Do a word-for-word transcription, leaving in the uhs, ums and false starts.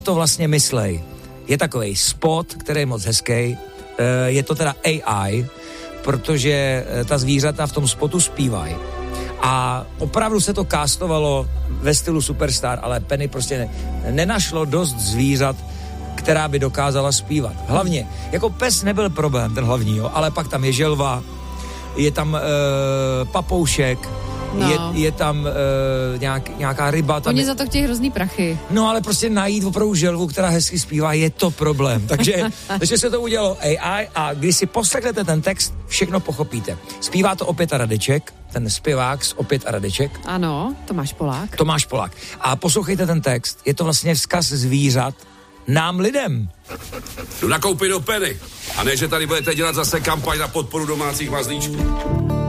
to vlastně myslej. Je takovej spot, který je moc hezký. Je to teda A I, protože ta zvířata v tom spotu zpívají. A opravdu se to castovalo ve stylu Superstar, ale Penny prostě ne, nenašlo dost zvířat, která by dokázala zpívat. Hlavně, jako pes nebyl problém, ten hlavní, jo, ale pak tam je želva, je tam e, papoušek, no. je, je tam e, nějak, nějaká ryba. Tam Oni je... za to chtějí hrozný prachy. No ale prostě najít opravdu želvu, která hezky zpívá, je to problém. Takže, takže se to udělalo A I a když si poslechnete ten text, všechno pochopíte. Zpívá to opět Radeček, ten zpěvák z Opět a Radeček. Ano, Tomáš Polák. Tomáš Polák. A poslouchejte ten text, je to vlastně vzkaz zvířat nám lidem. Jdu nakoupit do Penny. A ne, že tady budete dělat zase kampaň na podporu domácích mazlíčků.